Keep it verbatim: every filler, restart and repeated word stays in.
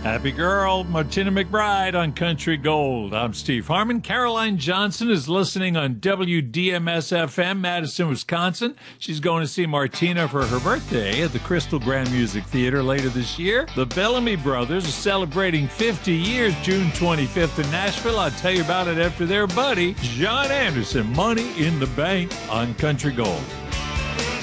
Happy girl, Martina McBride on Country Gold. I'm Steve Harmon. Caroline Johnson is listening on W D M S F M, Madison, Wisconsin. She's going to see Martina for her birthday at the Crystal Grand Music Theater later this year. The Bellamy Brothers are celebrating fifty years June twenty-fifth in Nashville. I'll tell you about it after their buddy, John Anderson. Money in the Bank on Country Gold.